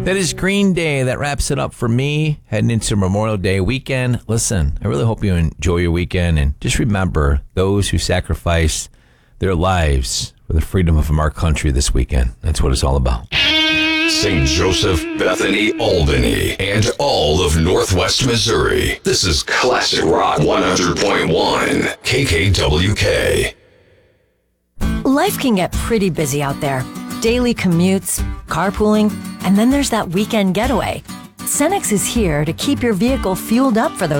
That is Green Day. That wraps it up for me heading into Memorial Day weekend. Listen, I really hope you enjoy your weekend, and just remember those who sacrificed their lives for the freedom of our country this weekend. That's what it's all about. St. Joseph, Bethany, Albany, and all of Northwest Missouri. This is Classic Rock 100.1 KKWK. Life can get pretty busy out there. Daily commutes, carpooling, and then there's that weekend getaway. Cenex is here to keep your vehicle fueled up for those